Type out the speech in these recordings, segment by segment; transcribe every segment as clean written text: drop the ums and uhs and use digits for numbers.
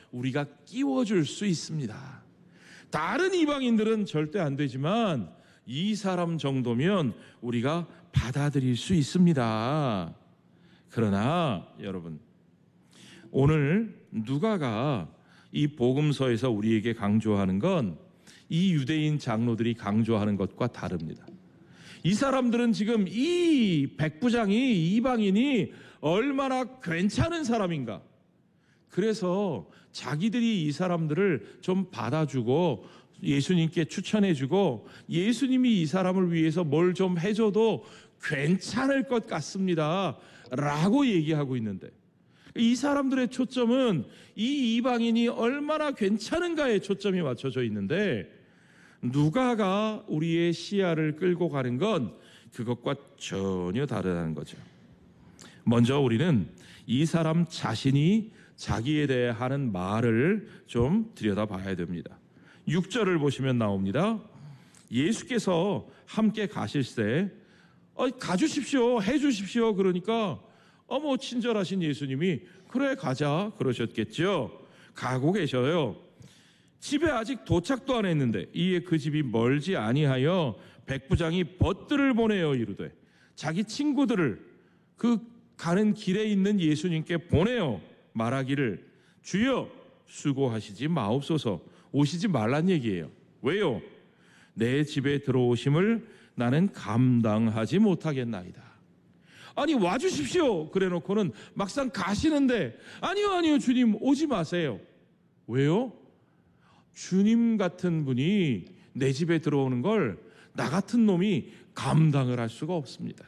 우리가 끼워줄 수 있습니다. 다른 이방인들은 절대 안 되지만 이 사람 정도면 우리가 받아들일 수 있습니다. 그러나 여러분, 오늘 누가가 이 복음서에서 우리에게 강조하는 건 이 유대인 장로들이 강조하는 것과 다릅니다. 이 사람들은 지금 이 백부장이, 이방인이 얼마나 괜찮은 사람인가, 그래서 자기들이 이 사람들을 좀 받아주고 예수님께 추천해주고 예수님이 이 사람을 위해서 뭘 좀 해줘도 괜찮을 것 같습니다 라고 얘기하고 있는데, 이 사람들의 초점은 이 이방인이 얼마나 괜찮은가에 초점이 맞춰져 있는데, 누가가 우리의 시야를 끌고 가는 건 그것과 전혀 다르다는 거죠. 먼저 우리는 이 사람 자신이 자기에 대해 하는 말을 좀 들여다봐야 됩니다. 6절을 보시면 나옵니다. 예수께서 함께 가실새 가주십시오, 해주십시오. 그러니까 친절하신 예수님이 그래 가자 그러셨겠죠. 가고 계셔요. 집에 아직 도착도 안 했는데 이에 그 집이 멀지 아니하여 백부장이 벗들을 보내어 이르되 자기 친구들을 그 가는 길에 있는 예수님께 보내어 말하기를 주여 수고하시지 마옵소서, 오시지 말란 얘기예요. 왜요? 내 집에 들어오심을 나는 감당하지 못하겠나이다. 아니 와주십시오 그래 놓고는 막상 가시는데 아니요 주님 오지 마세요. 왜요? 주님 같은 분이 내 집에 들어오는 걸 나 같은 놈이 감당을 할 수가 없습니다.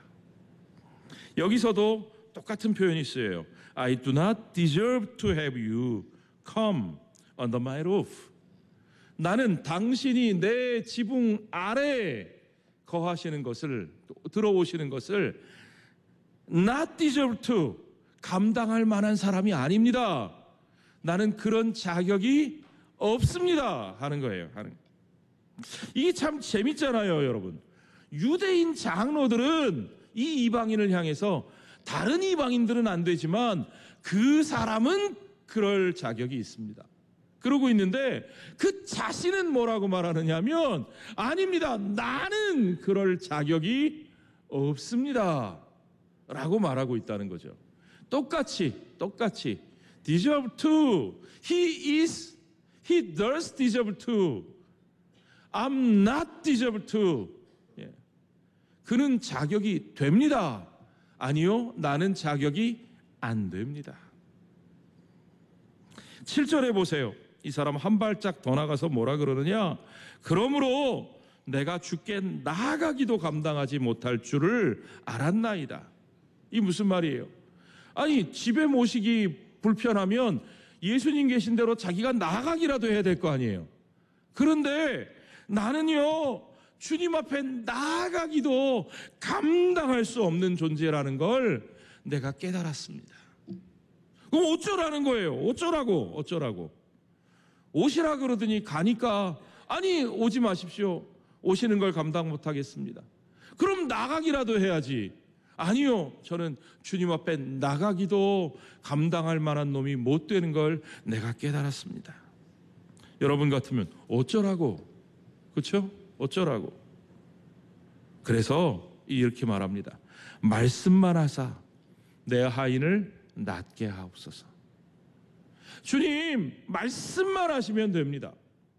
여기서도 똑같은 표현이 쓰여요. I do not deserve to have you come under my roof. 나는 당신이 내 지붕 아래에 거하시는 것을, 들어오시는 것을 not deserve to, 감당할 만한 사람이 아닙니다. 나는 그런 자격이 없습니다 하는 거예요. 이게 참 재밌잖아요, 여러분. 유대인 장로들은 이 이방인을 향해서 다른 이방인들은 안 되지만 그 사람은 그럴 자격이 있습니다. 그러고 있는데 그 자신은 뭐라고 말하느냐면 아닙니다, 나는 그럴 자격이 없습니다 라고 말하고 있다는 거죠. 똑같이 deserve to, he does deserve to, I'm not deserve to. 그는 자격이 됩니다. 아니요, 나는 자격이 안 됩니다. 7절에 보세요. 이 사람 한 발짝 더 나가서 뭐라 그러느냐? 그러므로 내가 주께 나아가기도 감당하지 못할 줄을 알았나이다. 이 무슨 말이에요? 아니, 집에 모시기 불편하면 예수님 계신 대로 자기가 나아가기라도 해야 될 거 아니에요. 그런데 나는요, 주님 앞에 나아가기도 감당할 수 없는 존재라는 걸 내가 깨달았습니다. 그럼 어쩌라는 거예요? 어쩌라고? 오시라 그러더니 가니까 아니 오지 마십시오. 오시는 걸 감당 못하겠습니다. 그럼 나가기라도 해야지. 아니요, 저는 주님 앞에 나가기도 감당할 만한 놈이 못 되는 걸 내가 깨달았습니다. 여러분 같으면 어쩌라고? 그렇죠? 어쩌라고? 그래서 이렇게 말합니다. 말씀만 하사 내 하인을 낫게 하옵소서. 주님, 말씀만 하시면 됩니다.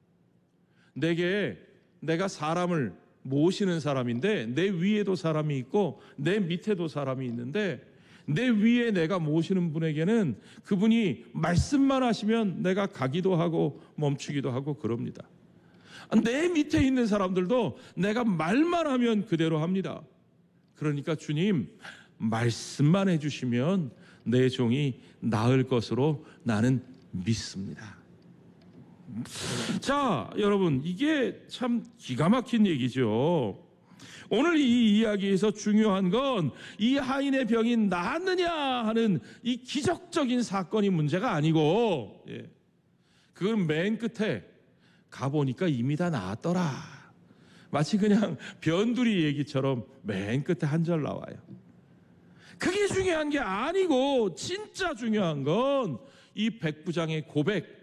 내가 사람을 모시는 사람인데 내 위에도 사람이 있고 내 밑에도 사람이 있는데 내 위에 내가 모시는 분에게는 그분이 말씀만 하시면 내가 가기도 하고 멈추기도 하고 그럽니다. 내 밑에 있는 사람들도 내가 말만 하면 그대로 합니다. 그러니까 주님, 말씀만 해주시면 내 종이 나을 것으로 나는 믿습니다. 자, 여러분, 이게 참 기가 막힌 얘기죠. 오늘 이 이야기에서 중요한 건 이 하인의 병이 나았느냐 하는 이 기적적인 사건이 문제가 아니고, 그건 맨 끝에 가보니까 이미 다 나았더라. 마치 그냥 변두리 얘기처럼 맨 끝에 한 절 나와요. 그게 중요한 게 아니고 진짜 중요한 건 이 백부장의 고백,